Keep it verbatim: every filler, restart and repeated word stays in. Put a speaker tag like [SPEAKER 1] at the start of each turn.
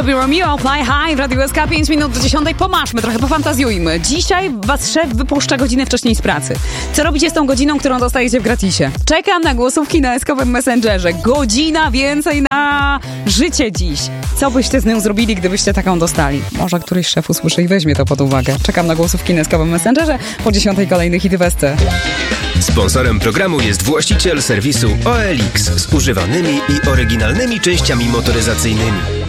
[SPEAKER 1] Bobby Romeo, Fly High w Radiu S K, pięć minut do dziesiątej. Pomaszmy trochę, pofantazjujmy. Dzisiaj was szef wypuszcza godzinę wcześniej z pracy. Co robicie z tą godziną, którą dostajecie w gratisie? Czekam na głosówki na S-kowym Messengerze. Godzina więcej na życie dziś. Co byście z nią zrobili, gdybyście taką dostali? Może któryś szef usłyszy i weźmie to pod uwagę. Czekam na głosówki na S-kowym Messengerze. Po dziesiątej kolejny hity w S C.
[SPEAKER 2] Sponsorem programu jest właściciel serwisu O L X z używanymi i oryginalnymi częściami motoryzacyjnymi.